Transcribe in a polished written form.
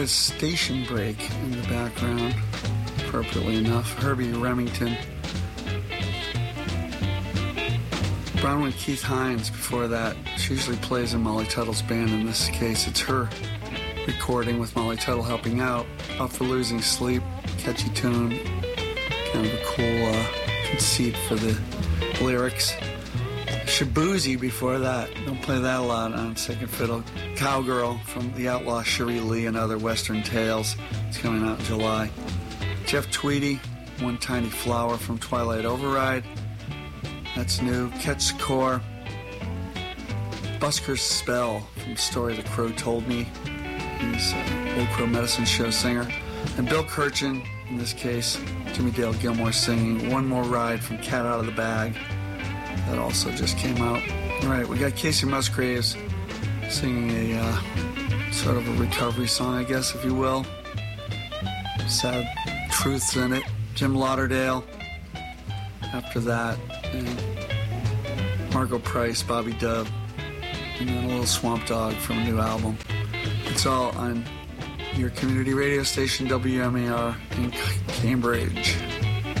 is Station Break in the background, appropriately enough. Herbie Remington. Bronwyn Keith Hines before that. She usually plays in Molly Tuttle's band. In this case, it's her recording with Molly Tuttle helping out. Up for Losing Sleep, catchy tune. Kind of a cool conceit for the lyrics. Shabuzi before that. Don't play that a lot on second fiddle. Cowgirl from the outlaw Cherie Lee and Other Western Tales. It's coming out in July. Jeff Tweedy, One Tiny Flower from Twilight Override. That's new. Catch the Core. Busker Spell from Story the Crow Told Me. He's an Old Crow Medicine Show singer. And Bill Kirchen, in this case, Jimmy Dale Gilmore singing One More Ride from Cat Out of the Bag. That also just came out. All right, we got Casey Musgraves singing a sort of a recovery song, I guess, if you will. Sad truths in it. Jim Lauderdale. After that, and Margot Price, Bobby Dub, and then a little Swamp Dogg from a new album. It's all on your community radio station, WMAR in Cambridge.